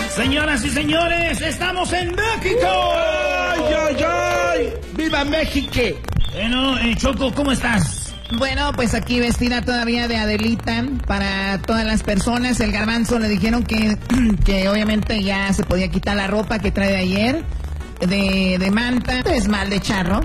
Señoras y señores, estamos en México. ¡Ay, ay, ay! ¡Viva México! Bueno, Choco, ¿cómo estás? Bueno, pues aquí vestida todavía de Adelita para todas las personas. El Garbanzo le dijeron que obviamente ya se podía quitar la ropa que trae de ayer, de manta, es mal de charro.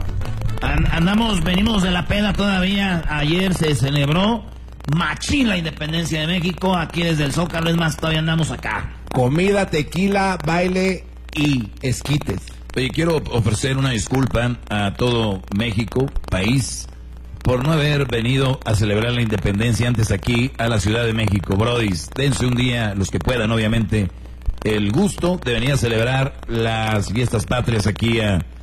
Venimos de la peda todavía. Ayer se celebró machín la independencia de México. Aquí desde el Zócalo, es más, todavía andamos acá. Comida, tequila, baile y esquites. Oye, quiero ofrecer una disculpa a todo México, país, por no haber venido a celebrar la independencia antes aquí a la Ciudad de México. Brodis, dense un día, los que puedan, obviamente, el gusto de venir a celebrar las fiestas patrias aquí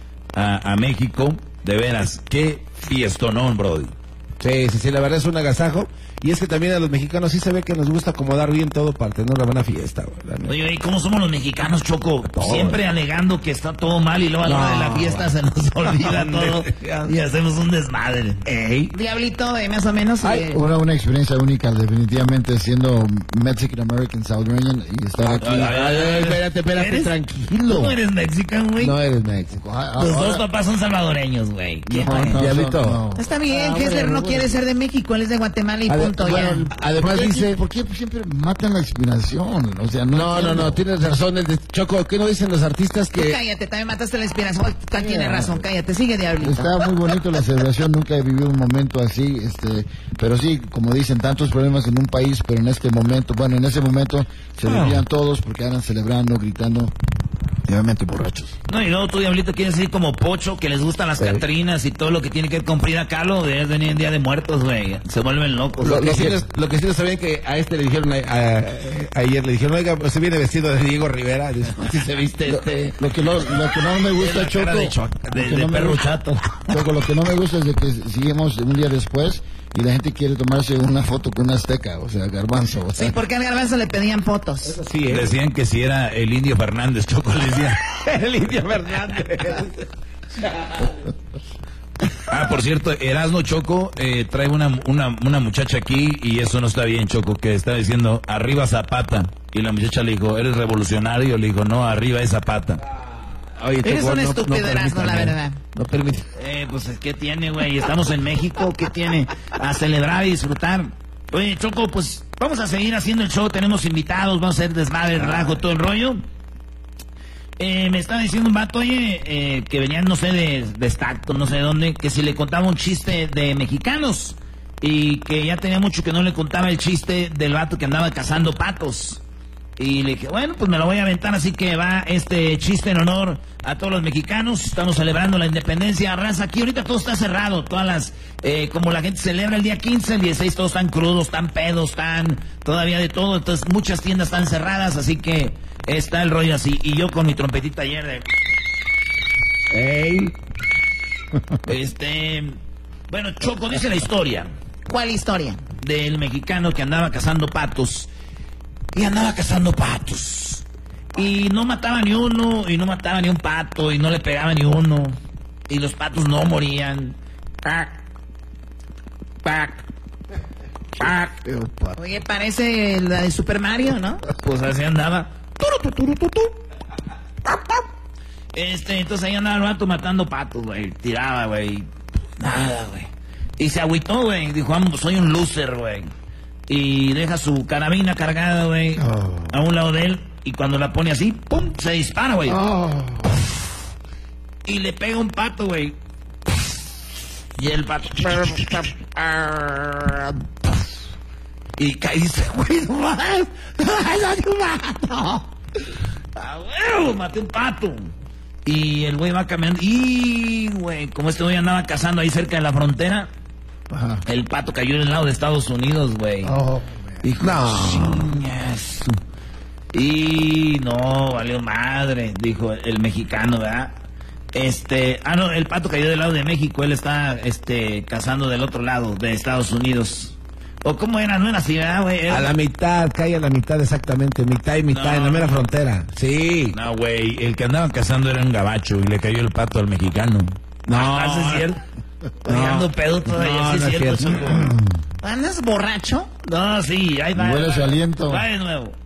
a México. De veras, qué fiestonón, Brody. Sí, la verdad es un agasajo. Y es que también a los mexicanos sí se ve que nos gusta acomodar bien todo para tener una buena fiesta, ¿verdad? Oye, ¿cómo somos los mexicanos, Choco? Siempre alegando que está todo mal y luego a la hora de la fiesta se nos olvida todo y hacemos un desmadre. Ey. Diablito, más o menos. Una experiencia única, definitivamente, siendo Mexican American Salvadoreñan y estar aquí. Espérate, tranquilo. ¿Tú no eres mexicano, güey? No eres México. Tus dos papás son salvadoreños, güey. Diablito. No. Está bien, Kessler no quiere ser de México, él es de Guatemala y punto. Bueno, además dice, ¿por qué siempre matan la inspiración? O sea, no, tienes razón, Choco, ¿qué no dicen los artistas que...? Tú cállate, también mataste la inspiración, tienes razón, cállate, sigue, Diablito. Está muy bonito la celebración, nunca he vivido un momento así, pero sí, como dicen, tantos problemas en un país, pero en ese momento se vivían todos porque andan celebrando, gritando, y obviamente borrachos. No, y luego tú, Diablito, quieres ir como Pocho, que les gustan las Catrinas y todo lo que tiene que ver con Frida Kahlo, debes venir en Día de Muertos, güey, se vuelven locos. Lo que sí no sabían que a le dijeron ayer, le dijeron, oiga, se viene vestido de Diego Rivera, si se viste Lo que no me gusta, Choco, de perro chato. Choco, lo que no me gusta es de que seguimos un día después y la gente quiere tomarse una foto con un azteca, o sea, Garbanzo. O sea. Sí, porque al Garbanzo le pedían fotos. Eso sí, Decían que si era el Indio Fernández, Choco, le decía. El Indio Fernández. Por cierto, Erasmo, Choco, trae una muchacha aquí y eso no está bien, Choco, que está diciendo, arriba Zapata. Y la muchacha le dijo, ¿eres revolucionario? Le dijo, no, arriba es Zapata. Oye, eres Choco, un estúpido, Erasmo, la verdad. No permite. Pues, ¿qué tiene, güey? Estamos en México, ¿qué tiene? A celebrar y disfrutar. Oye, Choco, pues, vamos a seguir haciendo el show, tenemos invitados, vamos a hacer desmadre, relajo, todo el rollo. Me estaba diciendo un vato, oye, que venían, no sé, de Stockton, no sé de dónde, que si le contaba un chiste de mexicanos y que ya tenía mucho que no le contaba el chiste del vato que andaba cazando patos. Y le dije, bueno, pues me lo voy a aventar, así que va este chiste en honor a todos los mexicanos. Estamos celebrando la independencia, raza. Aquí ahorita todo está cerrado, todas las, como la gente celebra el día 15, el 16, todos están crudos, están pedos, están todavía de todo. Entonces muchas tiendas están cerradas, así que está el rollo así. Y yo con mi trompetita ayer de... ¡Ey! Bueno, Choco, dice la historia. ¿Cuál historia? Del mexicano que andaba cazando patos. Y andaba cazando patos. Y no mataba ni uno, y no mataba ni un pato, y no le pegaba ni uno. Y los patos no morían. Pac, pac, pac. Oye, parece la de Super Mario, ¿no? Pues así andaba. Entonces ahí andaba el vato matando patos, güey. Tiraba, güey. Nada, güey. Y se agüitó, güey. Dijo, soy un loser, güey. Y deja su carabina cargada, güey, a un lado de él. Y cuando la pone así, ¡pum! Se dispara, güey. Y le pega un pato, güey. Y el pato... Y cae y dice, güey, no mames. ¡Maté un pato! Maté un pato. Y el güey va caminando. Y, güey, como este güey andaba cazando ahí cerca de la frontera... Ajá. El pato cayó en el lado de Estados Unidos, güey. Dijo, chingas. Y no, valió madre, dijo el mexicano, ¿verdad? No, el pato cayó del lado de México, él está, cazando del otro lado, de Estados Unidos. ¿O cómo era? No era así, ¿verdad, güey? A la mitad, cae a la mitad exactamente, mitad y mitad, en la mera frontera. Sí. No, güey, el que andaba cazando era un gabacho y le cayó el pato al mexicano. No, es cierto. Ando pedo todavía, sí es cierto. ¿Andas borracho? No, sí, ahí va. Huele su aliento. Va de nuevo.